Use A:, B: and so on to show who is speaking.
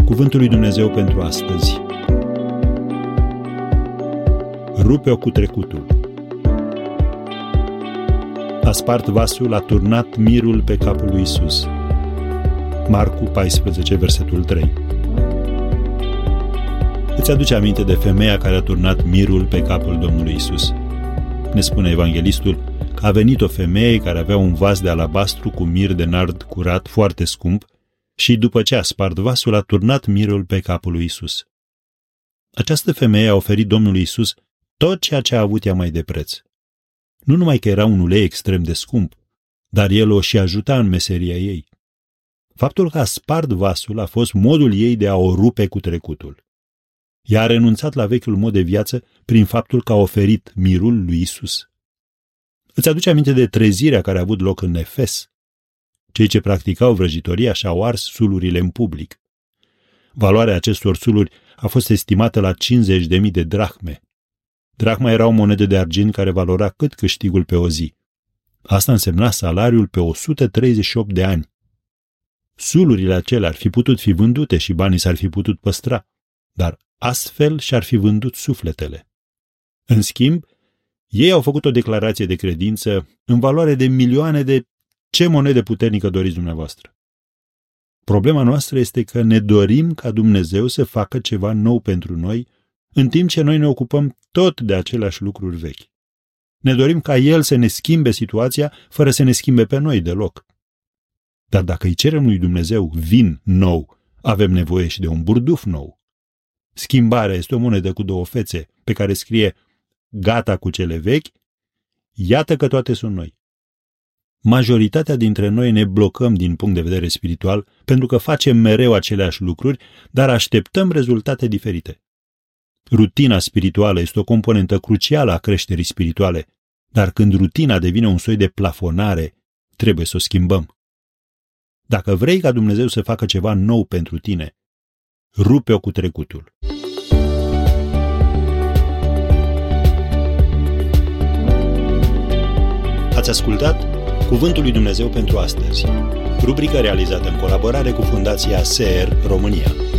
A: Cuvântul lui Dumnezeu pentru astăzi. Rupe-o cu trecutul. A spart vasul, a turnat mirul pe capul lui Iisus. Marcu 14, versetul 3. Îți aduce aminte de femeia care a turnat mirul pe capul Domnului Iisus? Ne spune evanghelistul că a venit o femeie care avea un vas de alabastru cu mir de nard curat foarte scump și după ce a spart vasul a turnat mirul pe capul lui Iisus. Această femeie a oferit Domnului Iisus tot ceea ce a avut ea mai de preț. Nu numai că era un ulei extrem de scump, dar el o și ajuta în meseria ei. Faptul că a spart vasul a fost modul ei de a o rupe cu trecutul. Ea a renunțat la vechiul mod de viață prin faptul că a oferit mirul lui Iisus. Îți aduce aminte de trezirea care a avut loc în Efes? Cei ce practicau vrăjitoria și-au ars sulurile în public. Valoarea acestor suluri a fost estimată la 50.000 de drahme. Drahma era o monedă de argint care valora cât câștigul pe o zi. Asta însemna salariul pe 138 de ani. Sulurile acelea ar fi putut fi vândute și banii s-ar fi putut păstra, dar astfel și-ar fi vândut sufletele. În schimb, ei au făcut o declarație de credință în valoare de milioane de ce monedă puternică doriți dumneavoastră. Problema noastră este că ne dorim ca Dumnezeu să facă ceva nou pentru noi, în timp ce noi ne ocupăm tot de aceleași lucruri vechi. Ne dorim ca El să ne schimbe situația fără să ne schimbe pe noi deloc. Dar dacă îi cerem lui Dumnezeu vin nou, avem nevoie și de un burduf nou. Schimbarea este o monedă cu două fețe, pe care scrie gata cu cele vechi, iată că toate sunt noi. Majoritatea dintre noi ne blocăm din punct de vedere spiritual pentru că facem mereu aceleași lucruri, dar așteptăm rezultate diferite. Rutina spirituală este o componentă crucială a creșterii spirituale, dar când rutina devine un soi de plafonare, trebuie să o schimbăm. Dacă vrei ca Dumnezeu să facă ceva nou pentru tine, rupe-o cu trecutul. Ați ascultat Cuvântul lui Dumnezeu pentru astăzi, rubrică realizată în colaborare cu Fundația SER România.